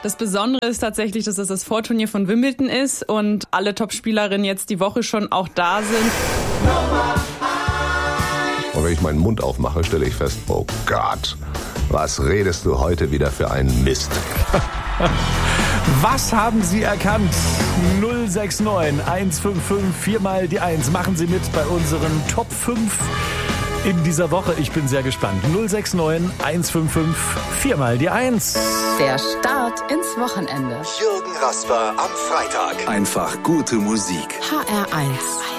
Das Besondere ist tatsächlich, dass es das Vorturnier von Wimbledon ist und alle Topspielerinnen jetzt die Woche schon auch da sind. Und wenn ich meinen Mund aufmache, stelle ich fest, oh Gott, was redest du heute wieder für einen Mist? Was haben Sie erkannt? 069 155 4 mal die 1. Machen Sie mit bei unseren Top 5 in dieser Woche. Ich bin sehr gespannt. 069 155 4 mal die 1. Der Start ins Wochenende. Jürgen Rasper am Freitag. Einfach gute Musik. HR1.